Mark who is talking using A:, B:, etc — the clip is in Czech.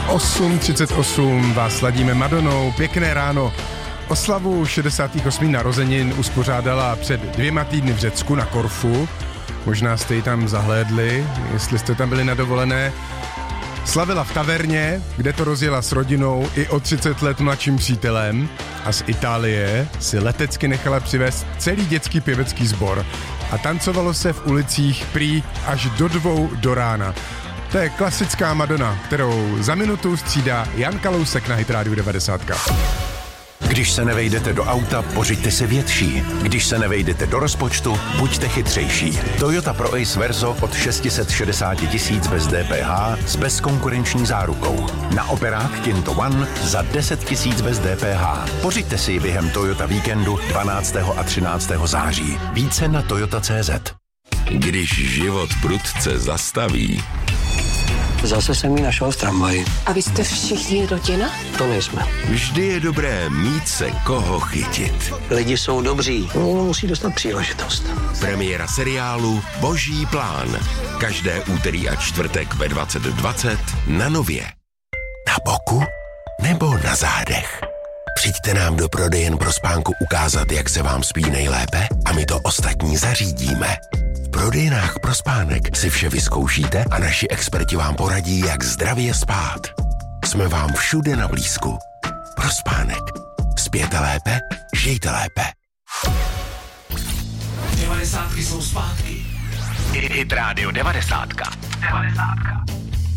A: 8:38 vás sladíme Madonou. Pěkné ráno. Oslavu 68. narozenin uspořádala před 2 týdny v Řecku na Korfu. Možná jste ji tam zahlédli, jestli jste tam byli na dovolené. Slavila v taverně, kde to rozjela s rodinou i o 30 let mladším přítelem, a z Itálie si letecky nechala přivést celý dětský pěvecký sbor a tancovalo se v ulicích prý až do 2 do rána. To je klasická Madonna, kterou za minutu střídá Jan Kalousek na Hit Radio 90.
B: Když se nevejdete do auta, pořiďte si větší. Když se nevejdete do rozpočtu, buďte chytřejší. Toyota Pro Ace Verso od 660 000 bez DPH s bezkonkurenční zárukou. Na operák Kinto One za 10 000 bez DPH. Pořiďte si ji během Toyota víkendu 12. a 13. září. Více na toyota.cz.
C: Když život prudce zastaví.
D: Zase jsem ji našel v tramvaji.
E: A vy jste všichni rodina?
D: To nejsme.
C: Vždy je dobré mít se koho chytit.
D: Lidi jsou dobří, někdo musí dostat příležitost.
C: Premiéra seriálu Boží plán. Každé úterý a čtvrtek ve 20:20 na Nově.
B: Na boku nebo na zádech? Přijďte nám do prodejen pro spánku ukázat, jak se vám spí nejlépe a my to ostatní zařídíme. V prodejnách pro spánek si vše vyzkoušíte a naši experti vám poradí, jak zdravě spát. Jsme vám všude na blízku. Pro spánek. Spěte lépe, žijte lépe.
F: 90 jsou zpátky.
B: Hit Radio 90.